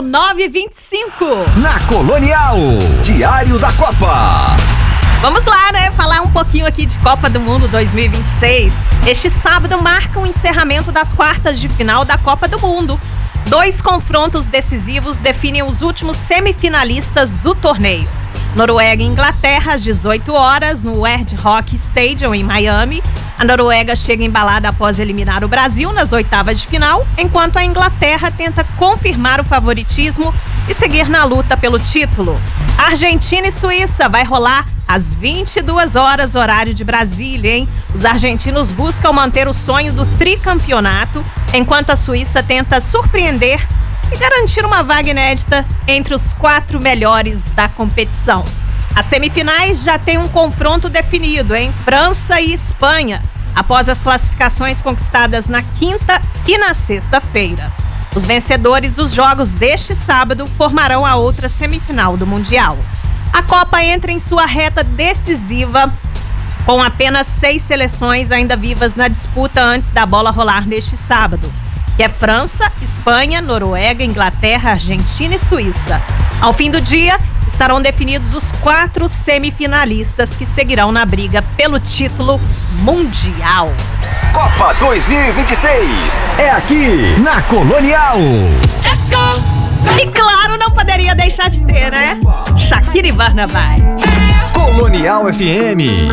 9h25. Na Colonial, Diário da Copa. Vamos lá, né? Falar um pouquinho aqui de Copa do Mundo 2026. Este sábado marca o encerramento das quartas de final da Copa do Mundo. 2 confrontos decisivos definem os últimos semifinalistas do torneio. Noruega e Inglaterra, às 18 horas, no Hard Rock Stadium, em Miami. A Noruega chega embalada após eliminar o Brasil nas oitavas de final, enquanto a Inglaterra tenta confirmar o favoritismo e seguir na luta pelo título. Argentina e Suíça vai rolar às 22 horas, horário de Brasília, hein? Os argentinos buscam manter o sonho do tricampeonato, enquanto a Suíça tenta surpreender e garantir uma vaga inédita entre os 4 melhores da competição. As semifinais já têm um confronto definido, hein? França e Espanha, após as classificações conquistadas na quinta e na sexta-feira. Os vencedores dos jogos deste sábado formarão a outra semifinal do Mundial. A Copa entra em sua reta decisiva, com apenas 6 seleções ainda vivas na disputa antes da bola rolar neste sábado, que é França, Espanha, Noruega, Inglaterra, Argentina e Suíça. Ao fim do dia, estarão definidos os 4 semifinalistas que seguirão na briga pelo título mundial. Copa 2026 é aqui na Colonial. Let's go! E claro, não poderia deixar de ter, né? Shakira e Barnabás. Colonial FM.